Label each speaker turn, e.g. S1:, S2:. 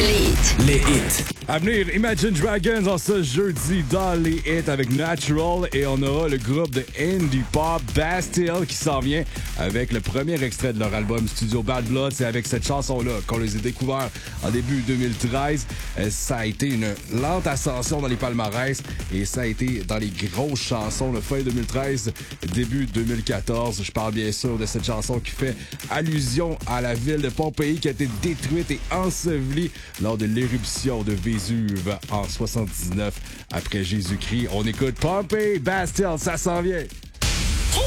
S1: Les hits.
S2: À venir, Imagine Dragons en ce jeudi dans les hits avec Natural et on aura le groupe de indie pop Bastille qui s'en vient avec le premier extrait de leur album Studio Bad Blood. C'est avec cette chanson-là qu'on les a découverts en début 2013. Ça a été une lente ascension dans les palmarès et ça a été dans les grosses chansons de fin 2013, début 2014. Je parle bien sûr de cette chanson qui fait allusion à la ville de Pompéi qui a été détruite et ensevelie lors de l'éruption de Vésuve en 79 après Jésus-Christ. On écoute Pompey, Bastille, ça s'en vient.